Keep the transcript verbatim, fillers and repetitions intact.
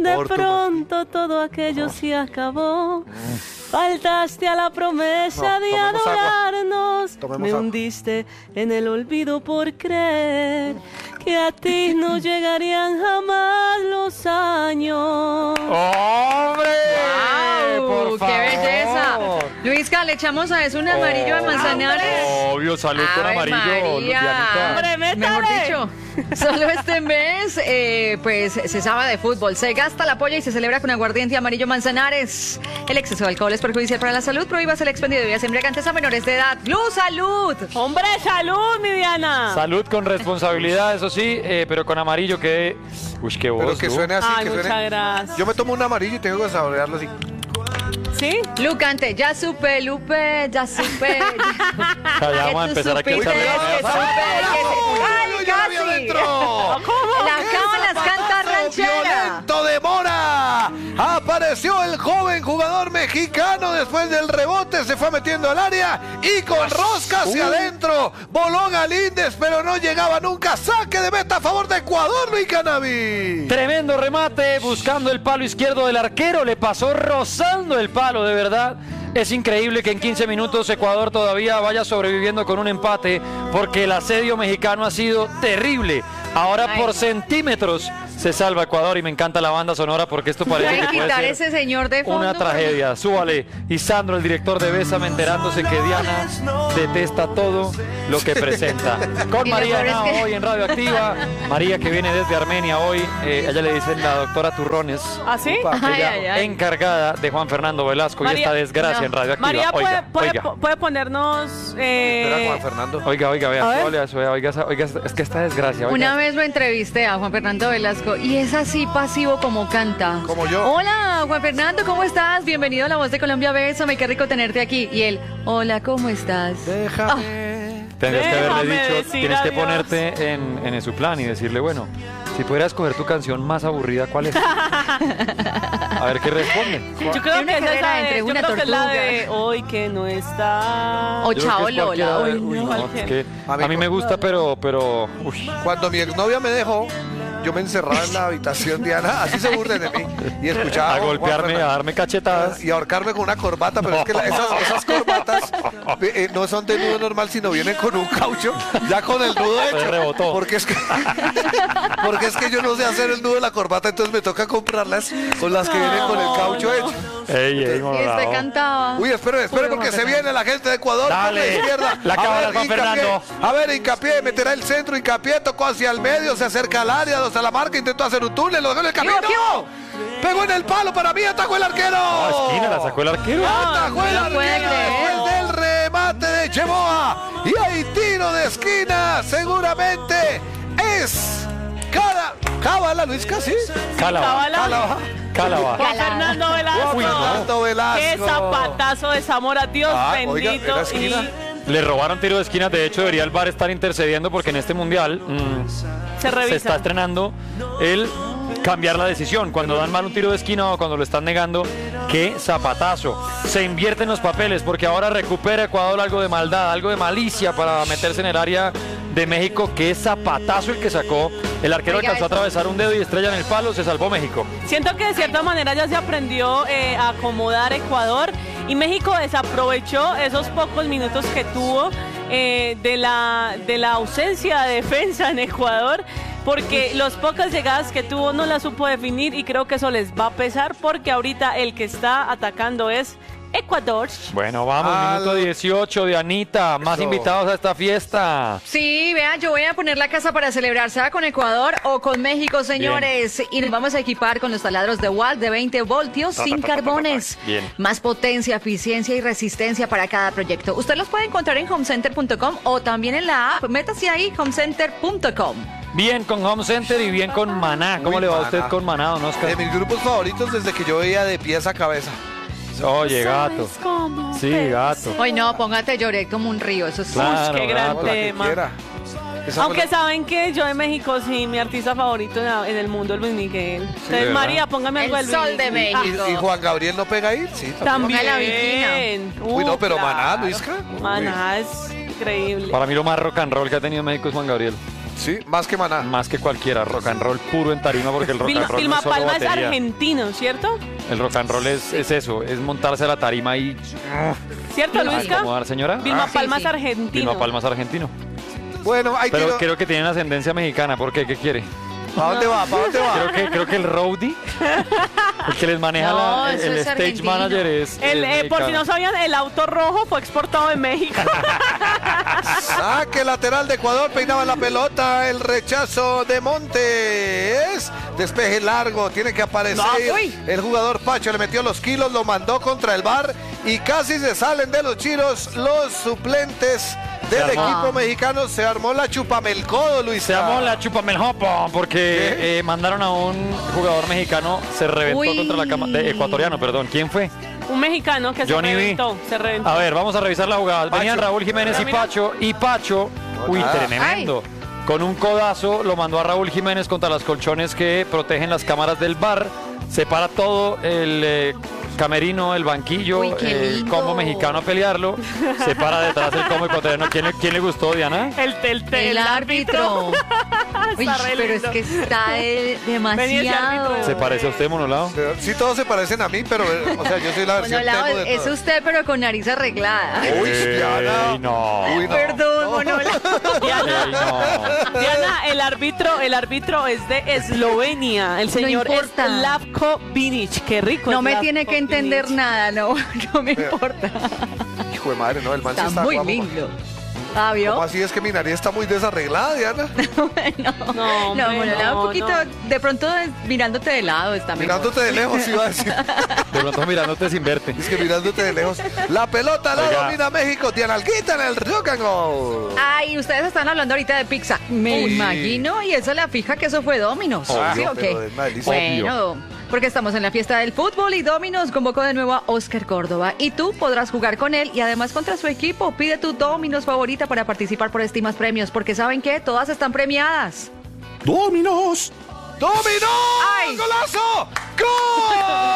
De Por tu pronto todo aquello se acabó. Faltaste a la promesa No, de tomemos agua. adorarnos. Tomemos Me agua. hundiste en el olvido por creer que a ti no llegarían jamás los años. ¡Hombre! ¡Wow! Por ¡Qué favor. belleza! Luisca, le echamos a eso un amarillo de Manzanares. Obvio, salud con Ave amarillo, María. Dianita. ¡Hombre, métale! Mejor dicho, solo este mes, eh, pues se sabe de fútbol. Se gasta la polla y se celebra con aguardiente amarillo Manzanares. El exceso de alcohol es perjudicial para la salud. Prohíbase el expendio de bebidas embriagantes a menores de edad. ¡Luz, salud! ¡Hombre, salud, mi Diana! Salud con responsabilidad, eso sí, eh, pero con amarillo que... Uy, qué voz, Pero que Lu. suene así, Ay, que muchas suene. gracias. Yo me tomo un amarillo y tengo que saborearlo así. ¿Sí? Lucante, ya supe, Lupe, ya supe. Ya, ya vamos a Que tú empezar aquí a supiste, echarle que más. supe, que se- ¡Ay, ¡Yo la vi casi! adentro! La cama las canta ranchera. Violento de Mora. Apareció el joven jugador mexicano después del rebote, se fue metiendo al área y con rosca hacia adentro. Voló Galíndez, pero no llegaba nunca. Saque de meta a favor de Ecuador, Luis Canavi. Tremendo remate, buscando el palo izquierdo del arquero, le pasó rozando el palo, de verdad. Es increíble que en quince minutos Ecuador todavía vaya sobreviviendo con un empate, porque el asedio mexicano ha sido terrible. Ahora Ay. por centímetros se salva Ecuador y me encanta la banda sonora porque esto parece Pueden que puede quitar ser ese señor de fondo. una tragedia. Súbale. Y Sandro, el director de Bésame, enterándose que Diana detesta todo lo que presenta. Con Y lo María peor es Henao que- hoy en Radioactiva. María, que viene desde Armenia hoy. Eh, ella le dicen la doctora Turrones. ¿Ah, sí? Ay, Ella ay, ay. encargada de Juan Fernando Velasco y María- esta desgracia no. en Radioactiva. María puede, Oiga, puede, oiga. puede ponernos... eh, Espera, Juan Fernando. Oiga, oiga, A vea, ver. súbale a eso, vea, oiga, esa- oiga, es que esta desgracia, oiga. Una vez lo entrevisté a Juan Fernando Velasco y es así pasivo como canta. Como yo. Hola, Juan Fernando, ¿cómo estás? Bienvenido a La Voz de Colombia, Bésame, qué rico tenerte aquí. Y él, hola, ¿cómo estás? Déjame. Tendrías que haberle Déjame dicho, decir tienes que adiós. ponerte en, en su plan y decirle, bueno, si pudieras escoger tu canción más aburrida, ¿cuál es? A ver qué responde. Yo creo Tiene que es una esa carrera de, entre yo una creo que es la tortuga. de hoy que no está. O Yo creo Chao que es cualquiera Lola. de- Uy, uy, no. no, cualquier- es que a Amigo. mí me gusta, pero, pero, uy, Cuando mi exnovia me dejó, yo me encerraba en la habitación, Diana, así se burlen de mí. Y escuchaba a Juan golpearme, a Fernando. darme cachetadas. Y ahorcarme con una corbata, pero es que la- esas, esas corbatas eh, no son de nudo normal, sino vienen con un caucho, ya con el nudo Se hecho. rebotó. Porque es que porque es que yo no sé hacer el nudo de la corbata, entonces me toca comprarlas con las que vienen con el caucho hecho. Ey, ey, Y morado. este cantaba. Uy, espere, espere, Puro porque Juan se viene la gente de Ecuador por la Dale. izquierda. La A cámara, ver, Juan Hincapié. Fernando. A ver, Hincapié, meterá el centro, Hincapié, tocó hacia el medio, se acerca al área, dos a la marca, intentó hacer un túnel, lo dejó en el camino. ¿Qué hubo, Pegó en el palo, para mí atajó el arquero. Ah, esquina, la sacó el arquero. Atajó el no lo puede arquero creer. después del remate de Cheboa. Y hay tiro de esquina, seguramente es Cala, Cábala, Luis Casi. Cálava. Cábala. Cálava. Cálava. Juan Fernando Velasco. Uy, no. Fernando Velasco. Qué zapatazo de Zamora, Dios Ah, oiga, bendito. era esquina. Y Le robaron tiro de esquina. De hecho, debería el V A R estar intercediendo porque en este mundial mm, se revisa. se está estrenando el cambiar la decisión. Cuando dan mal un tiro de esquina o cuando lo están negando, qué zapatazo. Se invierten los papeles porque ahora recupera Ecuador algo de maldad, algo de malicia para meterse en el área de México. Qué zapatazo el que sacó. El arquero Oiga, alcanzó a eso. atravesar un dedo y estrella en el palo. Se salvó México. Siento que de cierta manera ya se aprendió eh, a acomodar Ecuador y México desaprovechó esos pocos minutos que tuvo eh, de, la, de la ausencia de defensa en Ecuador, porque las pocas llegadas que tuvo no las supo definir y creo que eso les va a pesar porque ahorita el que está atacando es Ecuador. Bueno, vamos, Al- minuto dieciocho de Anita. Más Eso. invitados a esta fiesta. Sí, vean, yo voy a poner la casa para celebrar, sea con Ecuador o con México, señores. Y nos vamos a equipar con los taladros de Walt de veinte voltios Ta, sin ta, ta, ta, ta, ta. carbones. Bien. Más potencia, eficiencia y resistencia para cada proyecto. Usted los puede encontrar en homecenter punto com o también en la app. Métase ahí, homecenter punto com. Bien con Home Center y bien con Maná. ¿Cómo Uy, le va a Maná. usted con Maná, don Oscar? De mis grupos favoritos desde que yo veía de pies a cabeza. Oye, gato. ¿Sabes cómo Sí, es? gato. Hoy no, póngate lloré como un río, eso sí. Claro, qué gran gato. La que tema. quiera. Esa Aunque fue la- saben que yo de México, sí, mi artista favorito en, la- en el mundo es Luis Miguel. Entonces, ¿verdad? María, póngame algo de El Luis sol de Miguel. México. ¿Y, y Juan Gabriel no pega ahí? Sí, Ah, también. Ponga la también. Uy, no, Uh, pero Maná, claro. Luisca. Uy. Maná es increíble. Para mí lo más rock and roll que ha tenido México es Juan Gabriel. Sí, más que Maná. Más que cualquiera, rock and roll puro en tarima, porque el rock Vilma, and roll Vilma no es solo Palma es batería. argentino, ¿cierto? El rock and roll es, es eso, es montarse a la tarima y ¿Cierto, Luisca? acomodar, señora. Vilma Ah, Palma sí, es sí. argentino. Vilma Palma es argentino. Bueno, hay Pero tiro. creo que tienen ascendencia mexicana. ¿Por qué? ¿Qué quiere? ¿Para dónde va? ¿Para dónde va? Creo que, creo que el roadie, el que les maneja No, la- el, eso el es stage argentino. manager es. El, es eh, por si mexicano. no sabían, el auto rojo fue exportado de México. Saque lateral de Ecuador, peinaba la pelota, el rechazo de Montes. Despeje largo, tiene que aparecer. No, uy. El jugador Pacho le metió los kilos, lo mandó contra el bar y casi se salen de los chiros los suplentes del Se armó. equipo mexicano. Se armó la chupamelcodo, Luis. Se llamó la chupameljopo porque eh, mandaron a un jugador mexicano, se reventó Uy. contra la cama. De, ecuatoriano, perdón. ¿Quién fue? Un mexicano que Johnny se B. reventó. Se reventó. A ver, vamos a revisar la jugada. Venían Pacho. Raúl Jiménez y Mira, mira. Pacho. Y Pacho, uy, Ah. tremendo. Con un codazo lo mandó a Raúl Jiménez contra las colchones que protegen las cámaras del bar. Separa todo el eh, camerino, el banquillo, Uy, qué el lindo. combo mexicano a pelearlo. Se para detrás el combo ecuatoriano. ¿Quién, le- quién le gustó, Diana? El, el, el, El árbitro. Uy, Está re pero es lindo. que está de- Vení ese demasiado. árbitro. ¿Se parece a usted, Monolao? Sí, todos se parecen a mí, pero, eh, o sea, yo soy la versión Bueno, Lau, temo de es todas. usted, pero con nariz arreglada. Uy, Diana. Ey, no. Uy, no. Perdón, Monola. Diana, Ey, no. Diana, el árbitro, el árbitro es de Eslovenia. El señor es importa. Slavko Vinic. Qué rico. No es me Slavko tiene que entender Vinic. nada, no, no me importa. Hijo de madre, no, el man sí Está está muy guapo. lindo. ¿Ah, ¿Cómo vio? así es que mi nariz está muy desarreglada, Diana? No, No, hombre, Monola, no, un poquito, no. de pronto mirándote de lado está mejor. Mirándote de lejos, iba a decir. De pronto mirándote sin verte. Es que mirándote de lejos. La pelota la Oiga. domina México. Diana Alguita en el rock and roll. Ay, ustedes están hablando ahorita de pizza. Me Uy. imagino, y eso la fija que eso fue Domino's. Obvio, ¿Sí o pero qué? es una delicia. Bueno, porque estamos en la fiesta del fútbol y Domino's convocó de nuevo a Oscar Córdoba. Y tú podrás jugar con él y además contra su equipo. Pide tu Domino's favorita para participar por estimas premios, porque ¿saben qué? Todas están premiadas. ¡Dominos! ¡Dominó! ¡Ay! ¡Golazo! ¡Gol!